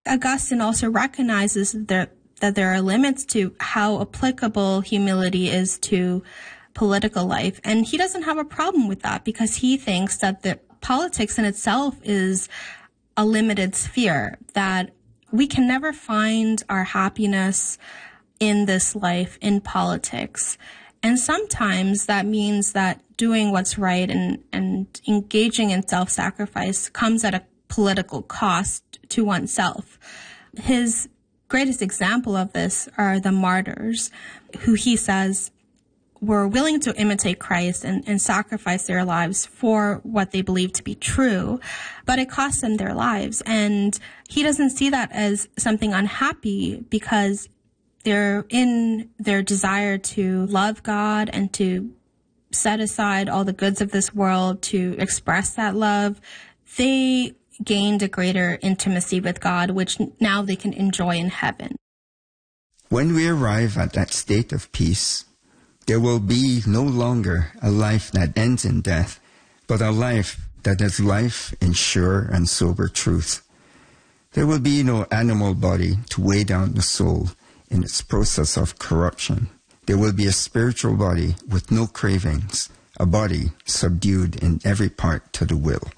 Augustine also recognizes that there are limits to how applicable humility is to political life. And he doesn't have a problem with that because he thinks that the politics in itself is a limited sphere, that we can never find our happiness in this life in politics. And sometimes that means that doing what's right and engaging in self-sacrifice comes at a political cost to oneself. His greatest example of this are the martyrs, who he says were willing to imitate Christ and sacrifice their lives for what they believed to be true, but it cost them their lives. And he doesn't see that as something unhappy because they're in their desire to love God and to set aside all the goods of this world to express that love. They gained a greater intimacy with God, which now they can enjoy in heaven. When we arrive at that state of peace, there will be no longer a life that ends in death, but a life that is life in sure and sober truth. There will be no animal body to weigh down the soul in its process of corruption. There will be a spiritual body with no cravings, a body subdued in every part to the will.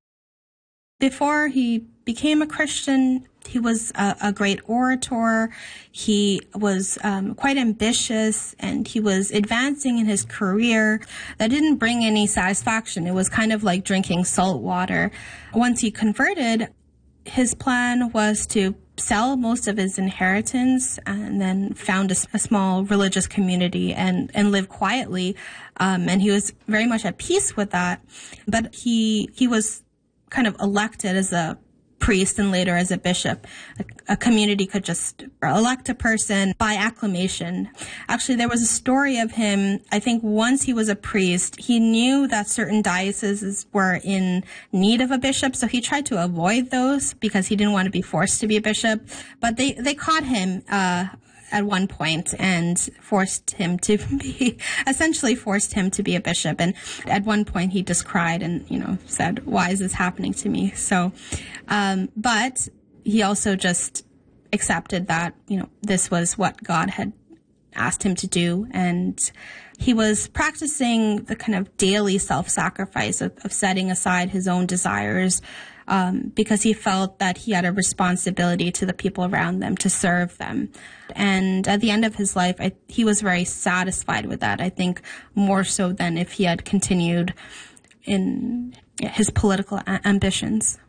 Before he became a Christian, he was a great orator. He was quite ambitious, and he was advancing in his career. That didn't bring any satisfaction. It was kind of like drinking salt water. Once he converted, his plan was to sell most of his inheritance and then found a small religious community and live quietly. And he was very much at peace with that. But he was kind of elected as a priest and later as a bishop. A community could just elect a person by acclamation. Actually, there was a story of him, I think once he was a priest, he knew that certain dioceses were in need of a bishop, so he tried to avoid those because he didn't want to be forced to be a bishop. But they caught him at one point and forced him to be a bishop. And at one point he just cried and, said, "Why is this happening to me?" So, but he also just accepted that, this was what God had asked him to do. And he was practicing the kind of daily self-sacrifice of setting aside his own desires, because he felt that he had a responsibility to the people around them to serve them. And at the end of his life, he was very satisfied with that, I think more so than if he had continued in his political ambitions.